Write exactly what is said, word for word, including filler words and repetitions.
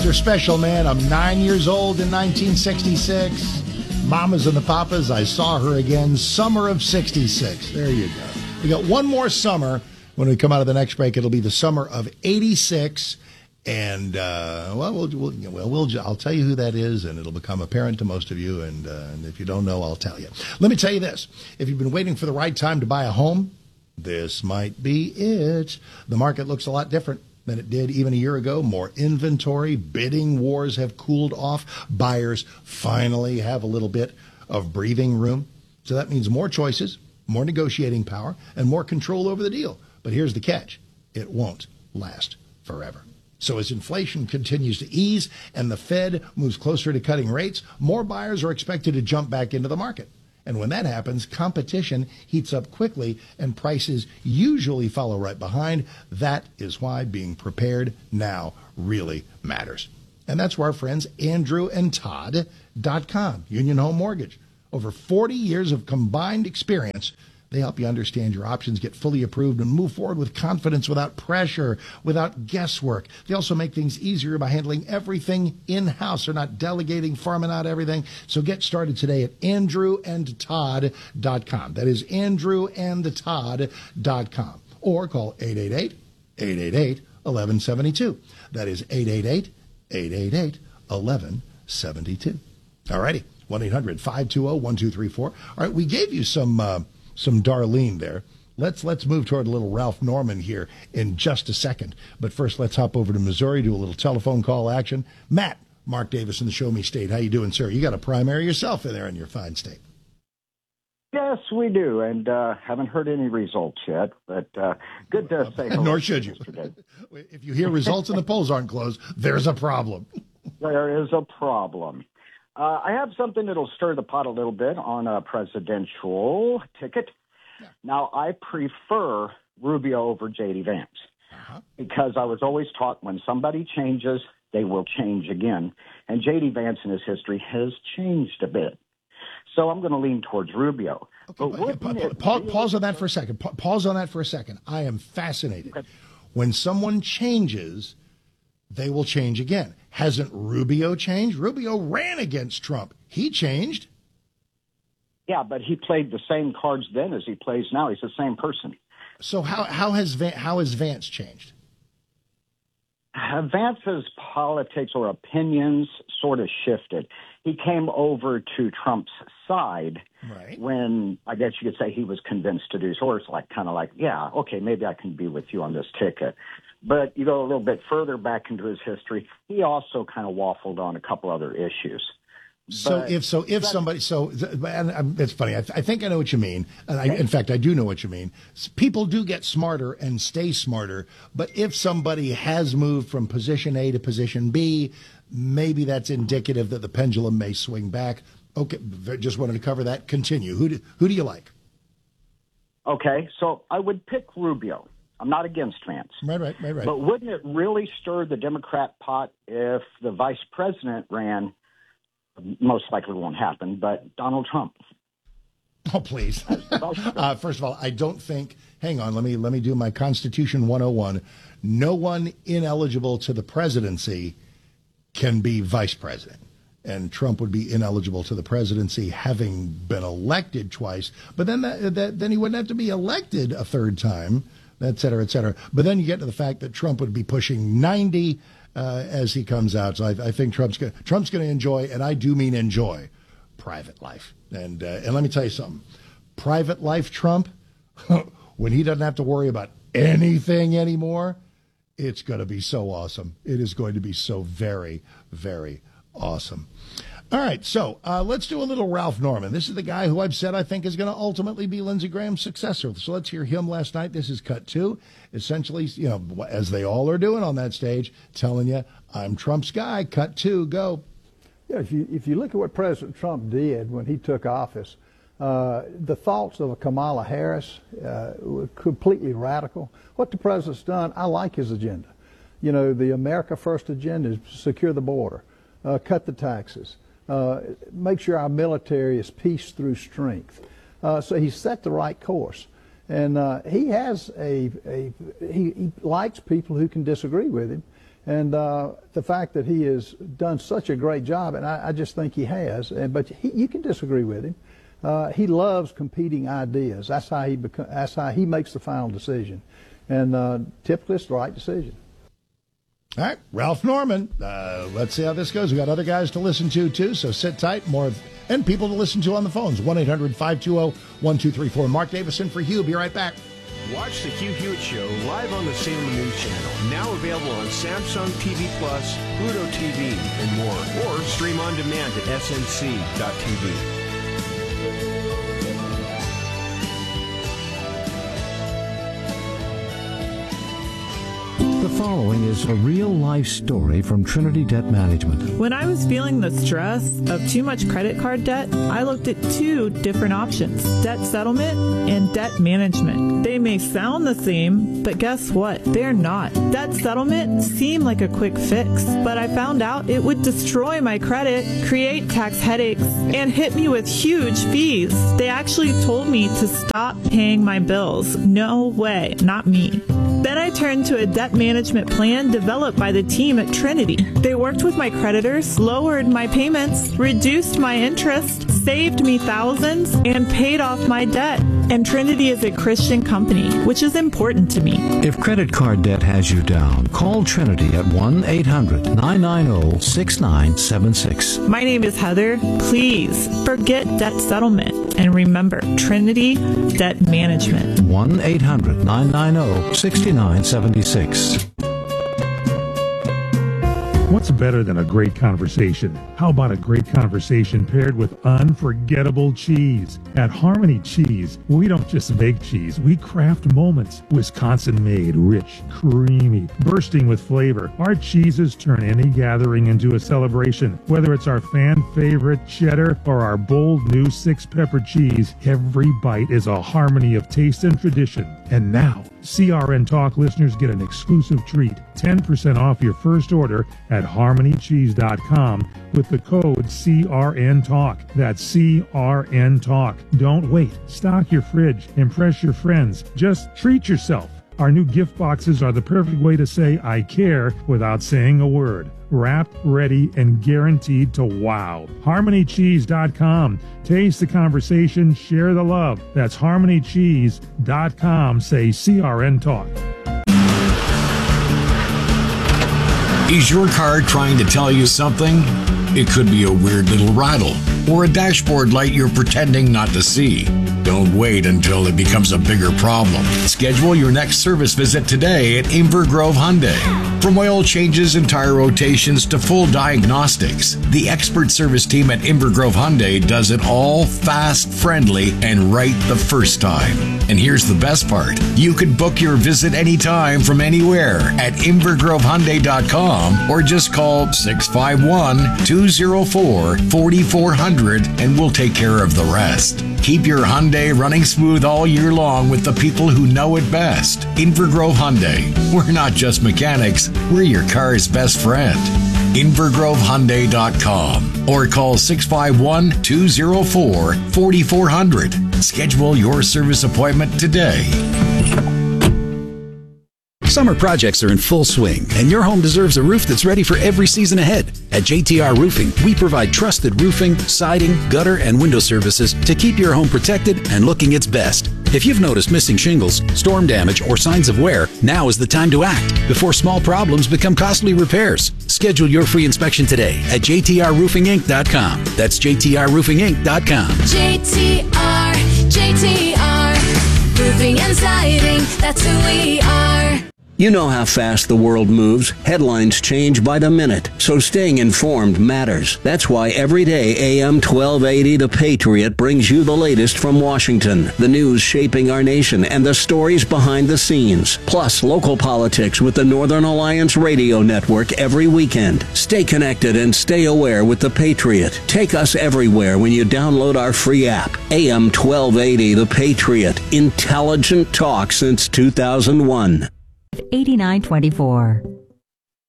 Mister Special Man. I'm nine years old in nineteen sixty-six. Mamas and the Papas, I saw her again. Summer of sixty-six. There you go. We got one more summer. When we come out of the next break, it'll be the summer of eighty-six. And, uh, well, we'll, we'll, well, we'll, I'll tell you who that is, and it'll become apparent to most of you. And, uh, and if you don't know, I'll tell you. Let me tell you this. If you've been waiting for the right time to buy a home, this might be it. The market looks a lot different than it did even a year ago. More inventory. Bidding wars have cooled off. Buyers finally have a little bit of breathing room. So that means more choices, more negotiating power, and more control over the deal. But here's the catch. It won't last forever. So as inflation continues to ease and the Fed moves closer to cutting rates, more buyers are expected to jump back into the market. And when that happens, competition heats up quickly and prices usually follow right behind. That is why being prepared now really matters. And that's where our friends Andrew and Todd dot com, Union Home Mortgage. Over forty years of combined experience. They help you understand your options, get fully approved, and move forward with confidence without pressure, without guesswork. They also make things easier by handling everything in-house. They're not delegating, farming out everything. So get started today at Andrew and Todd dot com. That is Andrew and Todd dot com. Or call eight eight eight, eight eight eight, one one seven two. That is eight eight eight, eight eight eight, one one seven two. All righty. one eight hundred, five two zero, one two three four. All right, we gave you some... Uh, Some Darlene there. Let's let's move toward a little Ralph Norman here in just a second. But first, let's hop over to Missouri, do a little telephone call action. Matt, Mark Davis in the Show Me State. How you doing, sir? You got a primary yourself in there in your fine state. Yes, we do, and uh, haven't heard any results yet. But uh, good to say hello. Nor should you. If you hear results and the polls aren't closed, there's a problem. There is a problem. Uh, I have something that'll stir the pot a little bit on a presidential ticket. Yeah. Now, I prefer Rubio over J D. Vance uh-huh. because I was always taught when somebody changes, they will change again. And J D. Vance in his history has changed a bit. So I'm going to lean towards Rubio. Okay, but pa- pa- pa- really pause on that for a second. Pa- pause on that for a second. I am fascinated. Okay. When someone changes, they will change again. Hasn't Rubio changed? Rubio ran against Trump. He changed. Yeah, but he played the same cards then as he plays now. He's the same person. So how how has Van, how has Vance changed? Uh, Vance's politics or opinions sort of shifted. He came over to Trump's side right. when I guess you could say he was convinced to do so. Or it's like kind of like, yeah, okay, maybe I can be with you on this ticket. But you go a little bit further back into his history, he also kind of waffled on a couple other issues. So but if so, if somebody so, and it's funny. I, th- I think I know what you mean. And I, in fact, I do know what you mean. People do get smarter and stay smarter. But if somebody has moved from position A to position B, maybe that's indicative that the pendulum may swing back. Okay, just wanted to cover that. Continue. Who do, who do you like? Okay, so I would pick Rubio. I'm not against Vance. Right, right, right, right. But wouldn't it really stir the Democrat pot if the vice president ran? Most likely won't happen, but Donald Trump. Oh, please. uh, first of all, I don't think, hang on, let me let me do my Constitution one oh one. No one ineligible to the presidency can be vice president. And Trump would be ineligible to the presidency having been elected twice. But then that, that, then he wouldn't have to be elected a third time, et cetera, et cetera. But then you get to the fact that Trump would be pushing ninety uh, as he comes out. So I, I think Trump's going Trump's going to enjoy, and I do mean enjoy, private life. And uh, and let me tell you something. Private life Trump, when he doesn't have to worry about anything anymore, it's going to be so awesome. It is going to be so very, very awesome. All right, so uh, let's do a little Ralph Norman. This is the guy who I've said I think is going to ultimately be Lindsey Graham's successor. So let's hear him last night. This is cut two. Essentially, you know, as they all are doing on that stage, telling you, I'm Trump's guy. Cut two, go. Yeah, if you, if you look at what President Trump did when he took office, uh, the thoughts of Kamala Harris uh, were completely radical. What the president's done, I like his agenda. You know, the America First agenda is secure the border, uh, cut the taxes, uh, make sure our military is peace through strength. Uh, so he set the right course. And uh, he has a, a he, he likes people who can disagree with him. And uh, the fact that he has done such a great job, and I, I just think he has, and, but he, you can disagree with him. Uh, he loves competing ideas. That's how he beco- that's how he makes the final decision. And uh, typically it's the right decision. All right, Ralph Norman. Uh, let's see how this goes. We got other guys to listen to, too, so sit tight. More of, and people to listen to on the phones. one eight hundred five two zero one two three four. Mark Davison for Hugh. Be right back. Watch the Hugh Hewitt Show live on the Salem News Channel. Now available on Samsung T V Plus, Pluto T V, and more. Or stream on demand at S N C dot T V. The following is a real-life story from Trinity Debt Management. When I was feeling the stress of too much credit card debt, I looked at two different options, debt settlement and debt management. They may sound the same, but guess what? They're not. Debt settlement seemed like a quick fix, but I found out it would destroy my credit, create tax headaches, and hit me with huge fees. They actually told me to stop paying my bills. No way, not me. Then I turned to a debt management plan developed by the team at Trinity. They worked with my creditors, lowered my payments, reduced my interest, saved me thousands, and paid off my debt. And Trinity is a Christian company, which is important to me. If credit card debt has you down, call Trinity at one eight hundred nine nine zero six nine seven six. My name is Heather. Please forget debt settlement and remember Trinity Debt Management. one eight hundred nine nine zero six nine seven six. What's better than a great conversation? How about a great conversation paired with unforgettable cheese? At Harmony Cheese, we don't just make cheese, we craft moments. Wisconsin-made, rich, creamy, bursting with flavor. Our cheeses turn any gathering into a celebration. Whether it's our fan-favorite cheddar or our bold new six-pepper cheese, every bite is a harmony of taste and tradition. And now, C R N Talk listeners get an exclusive treat, ten percent off your first order at harmony cheese dot com with the code C R N Talk. That's C R N Talk. Don't wait. Stock your fridge. Impress your friends. Just treat yourself. Our new gift boxes are the perfect way to say I care without saying a word. Wrapped, ready, and guaranteed to wow. harmony cheese dot com. Taste the conversation, share the love. That's harmony cheese dot com. Say C R N Talk. Is your car trying to tell you something? It could be a weird little rattle or a dashboard light you're pretending not to see. Don't wait until it becomes a bigger problem. Schedule your next service visit today at Inver Grove Hyundai. From oil changes and tire rotations to full diagnostics, the expert service team at Inver Grove Hyundai does it all fast, friendly, and right the first time. And here's the best part. You can book your visit anytime from anywhere at inver grove hyundai dot com or just call six five one, two zero four, four four zero zero and we'll take care of the rest. Keep your Hyundai running smooth all year long with the people who know it best. Inver Grove Hyundai. We're not just mechanics, we're your car's best friend. inver grove hyundai dot com or call six five one, two zero four, four four zero zero. Schedule your service appointment today. Summer projects are in full swing, and your home deserves a roof that's ready for every season ahead. At J T R Roofing, we provide trusted roofing, siding, gutter, and window services to keep your home protected and looking its best. If you've noticed missing shingles, storm damage, or signs of wear, now is the time to act before small problems become costly repairs. Schedule your free inspection today at j t r roofing inc dot com. That's j t r roofing inc dot com. J T R, J T R, roofing and siding, that's who we are. You know how fast the world moves. Headlines change by the minute, so staying informed matters. That's why every day A M twelve eighty The Patriot brings you the latest from Washington, the news shaping our nation, and the stories behind the scenes. Plus, local politics with the Northern Alliance Radio Network every weekend. Stay connected and stay aware with The Patriot. Take us everywhere when you download our free app. A M twelve eighty The Patriot. Intelligent talk since two thousand one. eighty-nine twenty-four.